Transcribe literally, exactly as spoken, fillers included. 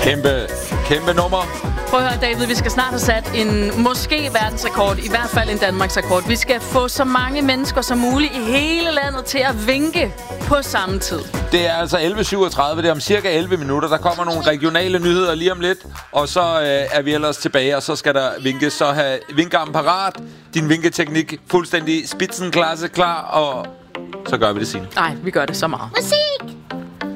Kæmpe, kæmpe nummer. Prøv at høre, David, vi skal snart have sat en måske verdensrekord, i hvert fald en Danmarksrekord. Vi skal få så mange mennesker som muligt i hele landet til at vinke på samme tid. Det er altså elleve syvogtredive, det er om cirka elleve minutter. Der kommer nogle regionale nyheder lige om lidt, og så øh, er vi ellers tilbage, og så skal der vinkes. Så have vinkearmen parat, din vinketeknik fuldstændig spidsenklasse klar, og så gør vi det, Signe. Nej, vi gør det så meget. Musik!